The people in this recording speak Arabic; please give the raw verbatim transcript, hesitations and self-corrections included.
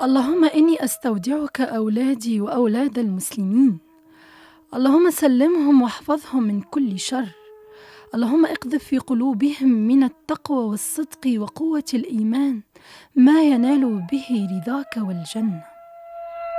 اللهم إني أستودعك أولادي وأولاد المسلمين. اللهم سلمهم واحفظهم من كل شر. اللهم اقذف في قلوبهم من التقوى والصدق وقوة الإيمان ما ينال به رضاك والجنة.